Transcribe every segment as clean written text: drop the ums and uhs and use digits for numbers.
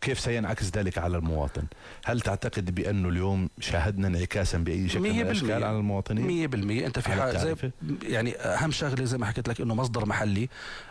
كيف سينعكس ذلك على المواطن؟ هل تعتقد بأنه اليوم شاهدنا انعكاسا بأي شكل من الأشكال على المواطنين؟ 100%. أنت في حاجة يعني أهم شغلة زي ما حكيت لك إنه مصدر محلي.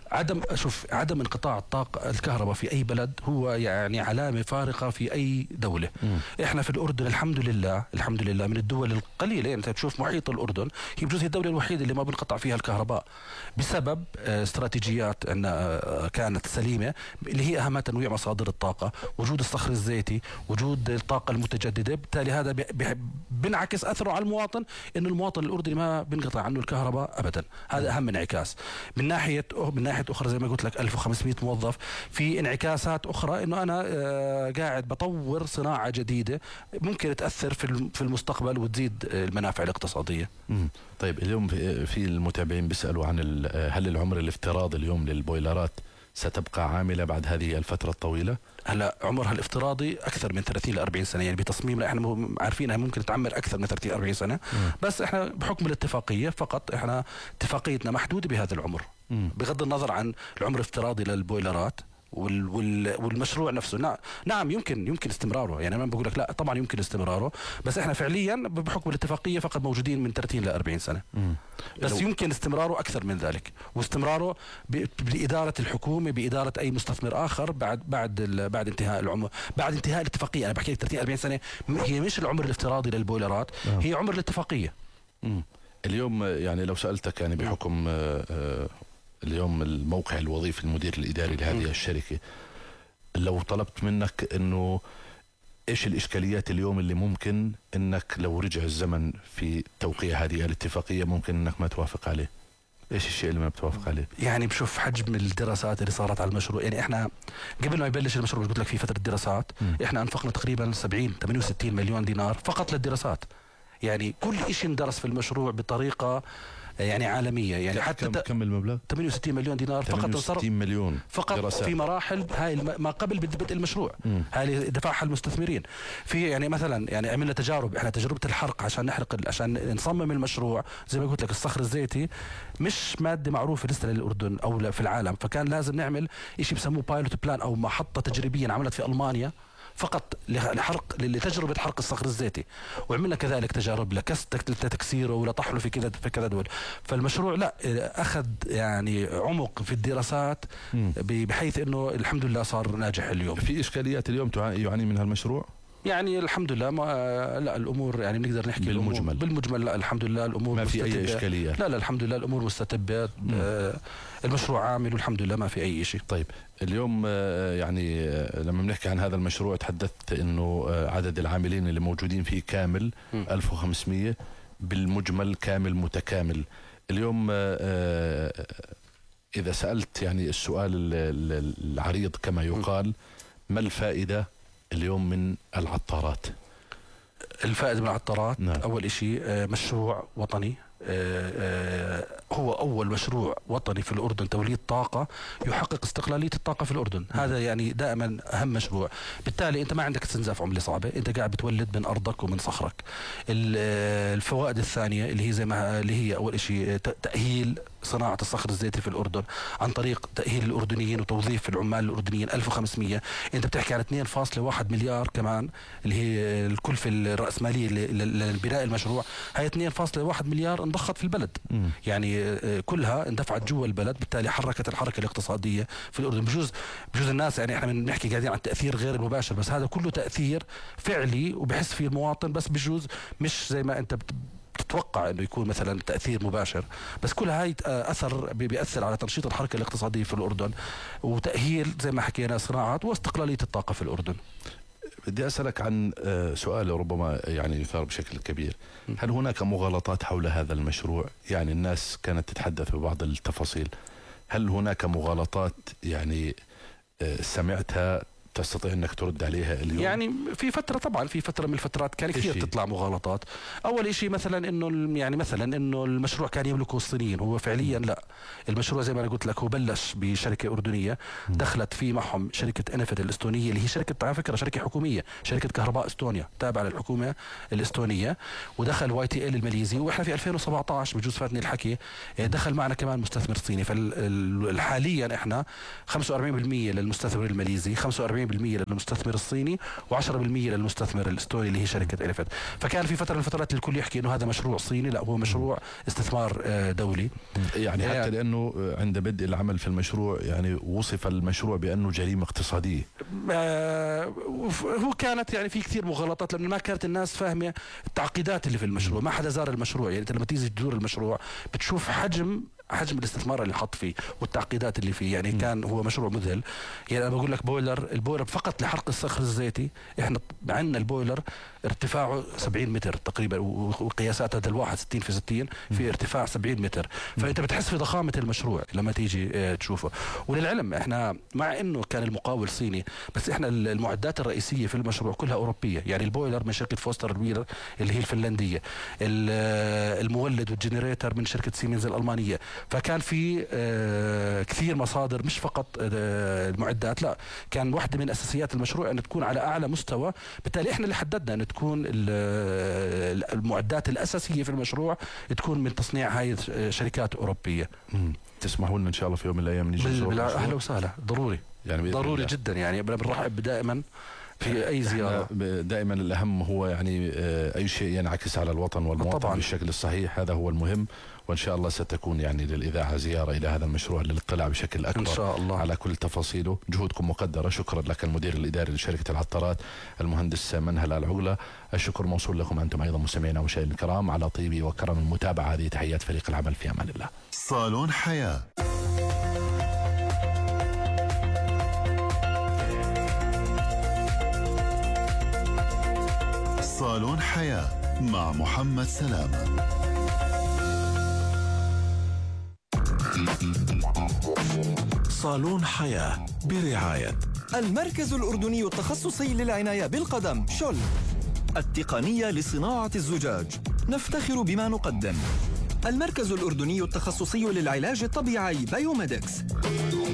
عدم انقطاع الطاقة الكهرباء في أي بلد هو يعني علامة فارقة في أي دولة. إحنا في الأردن الحمد لله من الدول القليلة. أنت تشوف محيط الأردن هي بجوز الدولة الوحيدة اللي ما بنقطع فيها الكهرباء بسبب استراتيجيات أنها كانت سليمة، اللي هي أهم تنويع مصادر الطاقة، وجود الصخر الزيتي، وجود الطاقة المتجددة. بالتالي هذا بينعكس أثره على المواطن، إنه المواطن الأردني ما بنقطع عنه الكهرباء أبدا. هذا أهم انعكاس. من ناحية أخرى زي ما قلت لك 1500 موظف، في انعكاسات أخرى إنه أنا قاعد بطور صناعة جديدة ممكن تأثر في المستقبل وتزيد المنافع الاقتصادية. طيب اليوم في المتابعين بيسألوا عن هل العمر الافتراضي اليوم للبويلرات ستبقى عاملة بعد هذه الفترة الطويلة؟ هلا عمرها الافتراضي أكثر من 30 ل 40 سنة، يعني بتصميمنا احنا عارفينها ممكن تعمر أكثر من 30 ل 40 سنة. بس احنا بحكم الاتفاقية فقط احنا اتفاقيتنا محدودة بهذا العمر، بغض النظر عن العمر الافتراضي للبويلرات والمشروع نفسه. نعم يمكن استمراره، يعني انا بقول لك لا طبعا يمكن استمراره، بس احنا فعليا بحكم الاتفاقيه فقط موجودين من 30 ل 40 سنه. بس يمكن استمراره اكثر من ذلك، واستمراره باداره الحكومه، باداره اي مستثمر اخر بعد انتهاء العمر، بعد انتهاء الاتفاقيه. انا بحكي لك 30 40 سنه هي مش العمر الافتراضي للبويلرات، هي عمر الاتفاقيه. اليوم يعني لو سالتك يعني بحكم اليوم الموقع الوظيفي المدير الإداري لهذه الشركة، لو طلبت منك انه ايش الاشكاليات اليوم اللي ممكن انك لو رجع الزمن في توقيع هذه الاتفاقية ممكن انك ما توافق عليه، ايش الشيء اللي ما بتوافق عليه؟ يعني بشوف حجم الدراسات اللي صارت على المشروع. يعني احنا قبل ما يبلش المشروع قلت لك في فترة دراسات احنا انفقنا تقريبا 68 مليون دينار فقط للدراسات. يعني كل شيء اندرس في المشروع بطريقة يعني عالمية. يعني حتى كم المبلغ؟ 68 مليون دينار فقط. 68 مليون فقط دراسات في مراحل هاي ما قبل بدء المشروع. هاي اللي دفعها المستثمرين. في يعني مثلا يعني عملنا تجارب، احنا تجربة الحرق عشان عشان نصمم المشروع. زي ما قلت لك الصخر الزيتي مش مادة معروفة لسه للأردن أو في العالم، فكان لازم نعمل شيء بسموه بايلوت بلان أو محطة تجريبية عملت في ألمانيا فقط لتجربة حرق الصخر الزيتي، وعملنا كذلك تجارب لتكسيره ولطحنه في كذا دول. فالمشروع لا أخذ يعني عمق في الدراسات بحيث أنه الحمد لله صار ناجح اليوم. في إشكاليات اليوم يعاني منها المشروع؟ يعني الحمد لله لا الامور يعني بنقدر نحكي بالمجمل لا الحمد لله الامور ما في اي اشكاليات. لا الحمد لله الامور مستتبه. المشروع عامل والحمد لله ما في اي شيء. طيب اليوم يعني لما بنحكي عن هذا المشروع تحدثت انه عدد العاملين اللي موجودين فيه كامل 1500 بالمجمل كامل متكامل. اليوم اذا سألت يعني السؤال العريض كما يقال، ما الفائدة اليوم من العطارات؟ الفائدة من العطارات نعم. أول شيء مشروع وطني، هو أول مشروع وطني في الأردن توليد طاقة يحقق استقلالية الطاقة في الأردن. هذا يعني دائما أهم مشروع. بالتالي أنت ما عندك استنزاف عملة صعبة، أنت قاعد بتولد من أرضك ومن صخرك. الفوائد الثانية اللي هي أول شيء تأهيل صناعة الصخر الزيتي في الأردن عن طريق تأهيل الأردنيين وتوظيف العمال الأردنيين 1500. أنت بتحكي عن 2.1 مليار كمان اللي هي الكلفة الرأسمالية لبناء المشروع. هاي 2.1 مليار انضخت في البلد. يعني كلها اندفعت جوا البلد، بالتالي حركت الحركة الاقتصادية في الأردن. بجوز الناس يعني احنا بنحكي قاعدين عن تأثير غير المباشر، بس هذا كله تأثير فعلي وبحس فيه المواطن، بس بجوز مش زي ما انت تتوقع انه يكون مثلا تأثير مباشر. بس كل هاي اثر بيأثر على تنشيط الحركة الاقتصادية في الأردن وتأهيل زي ما حكينا صناعات واستقلالية الطاقة في الأردن. بدي أسألك عن سؤال ربما يعني يثار بشكل كبير. هل هناك مغالطات حول هذا المشروع؟ يعني الناس كانت تتحدث ببعض التفاصيل، هل هناك مغالطات يعني سمعتها تستطيع انك ترد عليها اليوم؟ يعني في فتره من الفترات كان كثير تطلع مغالطات. اول شيء مثلا انه المشروع كان يملكه الصينيين، هو فعليا لا. المشروع زي ما انا قلت لك هو بلش بشركه اردنيه، دخلت فيه معهم شركه انفد الاستونيه اللي هي شركه على فكره شركه حكوميه، شركه كهرباء استونيا تابعه للحكومه الاستونيه، ودخل YTL الماليزي. واحنا في 2017 بجوز فاتني الحكي دخل معنا كمان مستثمر صيني. فحاليا احنا 45% للمستثمر الماليزي، 45% للمستثمر الصيني و10% للمستثمر الاستوني اللي هي شركة إليفنت. فكان في فترة من الفترات الكل يحكي إنه هذا مشروع صيني، لا هو مشروع استثمار دولي. يعني حتى لأنه عند بدء العمل في المشروع يعني وصف المشروع بأنه جريمة اقتصادية. هو كانت يعني في كثير مغالطات، لأن ما كانت الناس فاهمة التعقيدات اللي في المشروع، ما حدا زار المشروع. يعني انت لما تيجي تزور المشروع بتشوف حجم الاستثمار اللي حط فيه والتعقيدات اللي فيه. يعني كان هو مشروع مذهل. يعني انا بقول لك البويلر فقط لحرق الصخر الزيتي، احنا عندنا البويلر ارتفاعه 70 متر تقريبا، وقياسات هذا الواحد 60 في 60 في ارتفاع 70 متر. فانت بتحس في ضخامة المشروع لما تيجي تشوفه. وللعلم احنا مع انه كان المقاول صيني، بس احنا المعدات الرئيسية في المشروع كلها اوروبية. يعني البويلر من شركة فوستر الويلر اللي هي الفنلندية، المولد والجنريتر من شركة سيمنز الألمانية. فكان في كثير مصادر، مش فقط المعدات، لا كان واحدة من أساسيات المشروع أن تكون على أعلى مستوى. بالتالي إحنا اللي حددنا أن تكون المعدات الأساسية في المشروع تكون من تصنيع هاي شركات أوروبية. تسمحوا لنا إن شاء الله في يوم من الأيام نيجي نزور؟ أهلا وسهلا، ضروري يعني ضروري جدا. يعني بنرحب دائما في أي زيارة. دائما الأهم هو يعني أي شيء ينعكس على الوطن والمواطن طبعاً بالشكل الصحيح، هذا هو المهم. وإن شاء الله ستكون يعني للإذاعة زيارة إلى هذا المشروع للاطلاع بشكل أكبر إن شاء الله على كل تفاصيله. جهودكم مقدرة. شكرا لك المدير الإداري لشركة العطارات المهندس منهل العقلة. الشكر موصول لكم أنتم أيضا مستمعينا ومشاهدينا الكرام على طيب وكرم المتابعة. هذه تحيات فريق العمل، في أمان الله. صالون حياة. صالون حياة مع محمد سلامة. صالون حياة برعاية المركز الأردني التخصصي للعناية بالقدم شل، التقنية لصناعة الزجاج، نفتخر بما نقدم. المركز الأردني التخصصي للعلاج الطبيعي بايوميدكس.